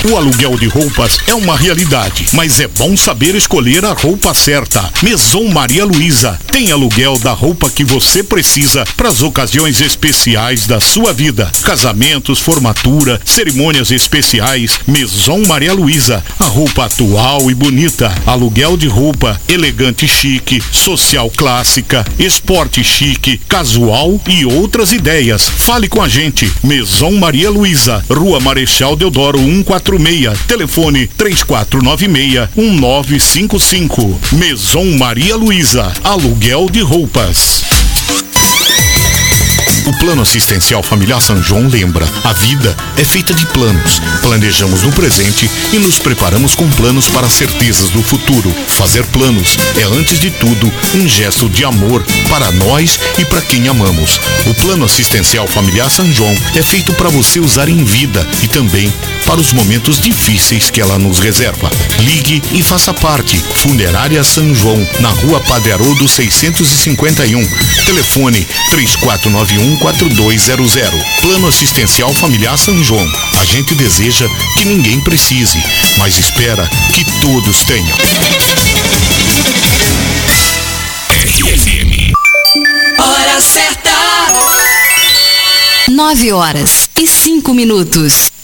O aluguel de roupas é uma realidade, mas é bom saber escolher a roupa certa. Maison Maria Luísa tem aluguel da roupa que você precisa para as ocasiões especiais da sua vida. Casamentos, formatura, cerimônias especiais. Maison Maria Luísa, a roupa atual e bonita. Aluguel de roupa elegante e chique, social clássica, esporte chique, casual e outras ideias. Fale com a gente. Maison Maria Luísa, Rua Marechal Deodoro 146, telefone 3496-1955. Maison Maria Luísa, aluguel de roupas. O Plano Assistencial Familiar São João lembra: a vida é feita de planos. Planejamos no presente e nos preparamos com planos para as certezas do futuro. Fazer planos é, antes de tudo, um gesto de amor para nós e para quem amamos. O Plano Assistencial Familiar São João é feito para você usar em vida e também para os momentos difíceis que ela nos reserva. Ligue e faça parte. Funerária São João, na Rua Padre Haroldo 651. Telefone 3491-4200. Plano Assistencial Familiar São João. A gente deseja que ninguém precise, mas espera que todos tenham. RFM. Hora certa. 9 horas e 5 minutos.